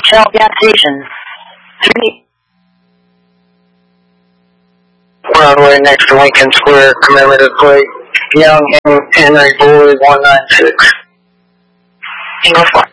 Shell gas station. 3. Broadway next to Lincoln Square, commemorative plate. Young Henry Boyd 196. Single 4.